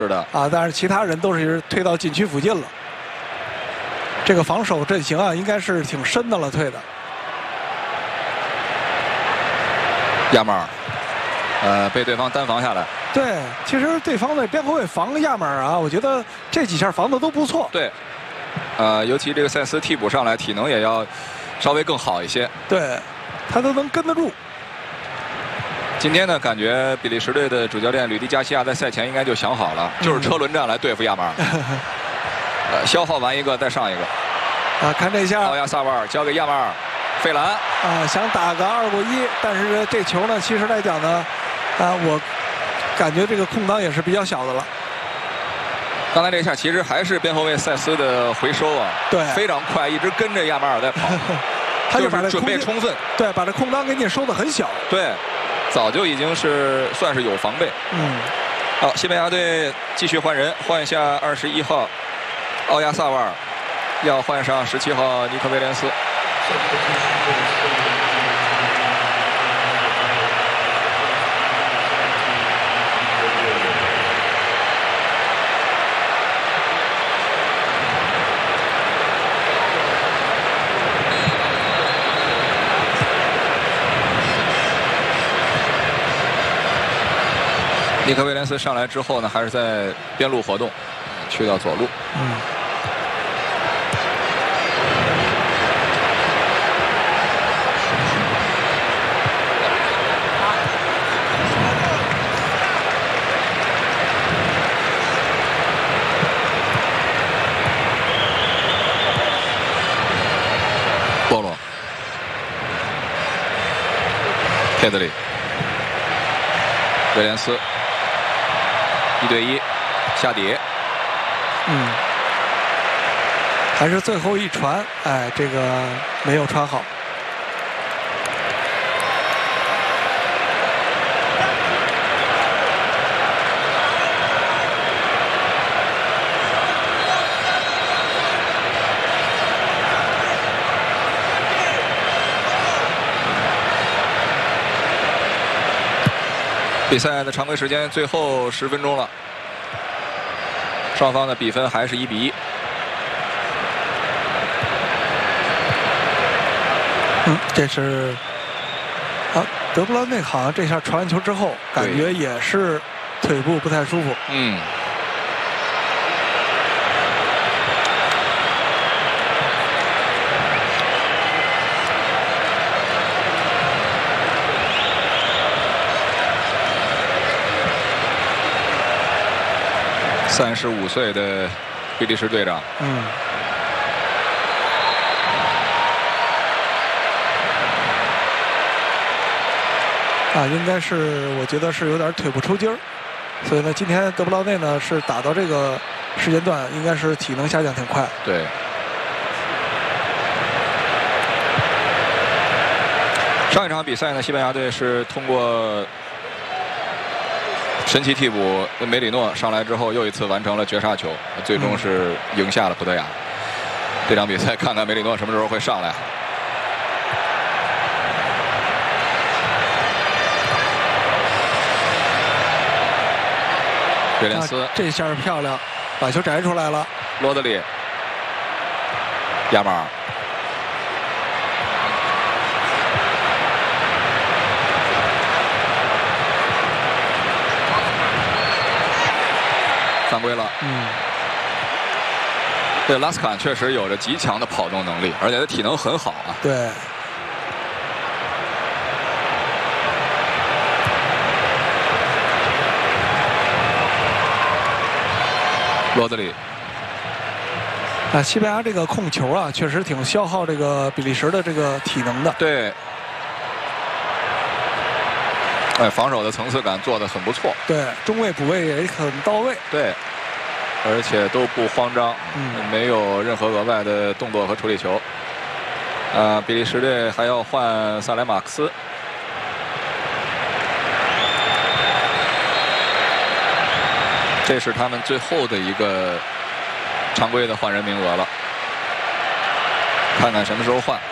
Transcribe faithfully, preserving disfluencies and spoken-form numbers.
是的啊，但是其他人都是退到禁区附近了。这个防守阵型啊，应该是挺深的了，退的。 亚马尔，呃，被对方单防下来。 对，其实对方的边后卫防亚马尔啊，我觉得这几下防的都不错。 对，呃，尤其这个塞斯替补上来，体能也要稍微更好一些。 对，他都能跟得住。 今天呢，感觉比利时队的主教练吕迪加西亚在赛前应该就想好了，嗯、就是车轮战来对付亚马尔。呃，消耗完一个再上一个。 啊，看这下， 奥亚萨瓦尔交给亚马尔，费兰啊，想打个二过一，但是这球呢，其实来讲呢，啊，我感觉这个空档也是比较小的了。 刚才这一下其实还是边后卫塞斯的回收啊， 对， 非常快，一直跟着亚马尔在跑， 他就就是准备充分， 对，把这空档给你收得很小， 对，早就已经是算是有防备。 嗯， 好，西班牙队继续换人，换下二十一号奥亚萨瓦尔，要换上十七号尼克威廉斯。尼克威廉斯上来之后呢，还是在边路活动，去到左路。 嗯。 波罗，佩德里，威廉斯。一对一，下底， 嗯，还是最后一传，哎，这个没有传好。 比赛的常规时间最后十分钟了，双方的比分还是一比一。 嗯，这是啊，德布劳内好像这下传完球之后，感觉也是腿部不太舒服。 嗯。三十五岁的比利时队长， 嗯，啊，应该是我觉得是有点腿部抽筋儿，所以呢，今天德布劳内呢是打到这个时间段，应该是体能下降挺快。 对。上一场比赛呢，西班牙队是通过神奇替补梅里诺上来之后，又一次完成了绝杀球，最终是赢下了葡萄牙。嗯、这场比赛看看梅里诺什么时候会上来。威廉斯、 啊、这下漂亮，把球摘出来了。 罗德里、亚马尔。犯规了。 嗯， 对，拉斯坎确实有着极强的跑动能力，而且他体能很好啊。 对。 罗德里。 啊，西班牙这个控球啊，确实挺消耗这个比利时的这个体能的。 对。哎，防守的层次感做得很不错。 对，中卫补位也很到位。 对，而且都不慌张， 嗯， 没有任何额外的动作和处理球。呃，比利时队还要换萨莱马克斯。这是他们最后的一个常规的换人名额了，看看什么时候换。